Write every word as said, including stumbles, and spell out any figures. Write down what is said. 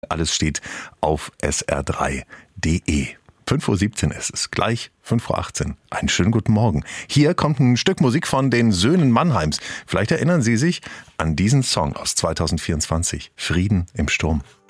Alles steht auf S R drei Punkt D E. fünf Uhr siebzehn ist es, gleich fünf Uhr achtzehn. Einen schönen guten Morgen. Hier kommt ein Stück Musik von den Söhnen Mannheims. Vielleicht erinnern Sie sich an diesen Song aus zweitausendvierundzwanzig, Frieden im Sturm.